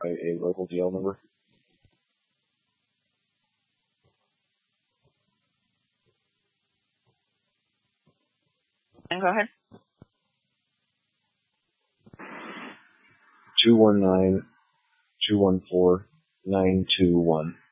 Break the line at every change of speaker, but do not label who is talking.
a local DL number?
And go ahead.
219-214-921.